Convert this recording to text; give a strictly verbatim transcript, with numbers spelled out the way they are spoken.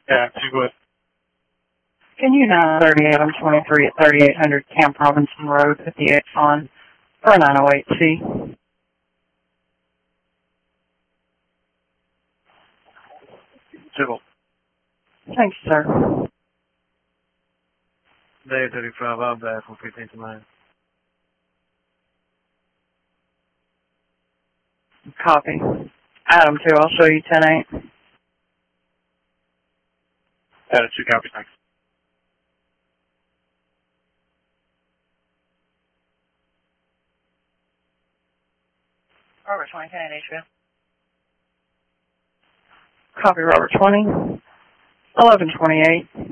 Yeah, two good. Can you nine thirty Adam twenty-three at thirty-eight hundred Camp Robinson Road at the Exxon for nine oh eight C? Civil. Thank you, sir. Day thirty-five, I'm back from fifteen to nine. Copy. Adam two, I'll show you ten eight. Got it, two copies, thanks. Robert twenty, ten eight, H B. Copy, Robert twenty. eleven twenty-eight.